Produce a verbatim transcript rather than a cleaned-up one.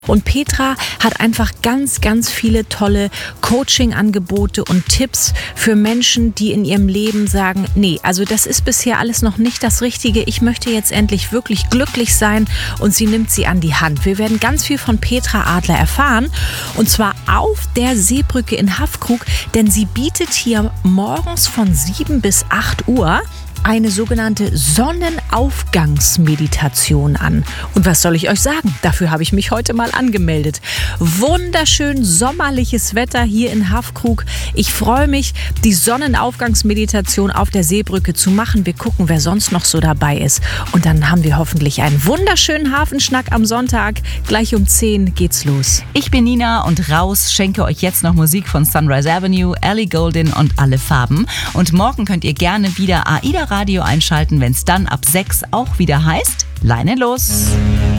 Und Petra hat einfach ganz, ganz viele tolle Coaching-Angebote und Tipps für Menschen, die in ihrem Leben sagen, nee, also das ist bisher alles noch nicht das Richtige. Ich möchte jetzt endlich wirklich glücklich sein, und sie nimmt sie an die Hand. Wir werden ganz viel von Petra Adler erfahren, und zwar auf der Seebrücke in Haffkrug, denn sie bietet hier morgens von sieben bis acht Uhr eine sogenannte Sonnenaufgangsmeditation an. Und was soll ich euch sagen? Dafür habe ich mich heute mal angemeldet. Wunderschön sommerliches Wetter hier in Haffkrug. Ich freue mich, die Sonnenaufgangsmeditation auf der Seebrücke zu machen. Wir gucken, wer sonst noch so dabei ist. Und dann haben wir hoffentlich einen wunderschönen Hafenschnack am Sonntag. Gleich um zehn geht's los. Ich bin Nina und raus schenke euch jetzt noch Musik von Sunrise Avenue, Ellie Goulding und Alle Farben. Und morgen könnt ihr gerne wieder AIDA Radio einschalten, wenn es dann ab sechs auch wieder heißt, Leine los.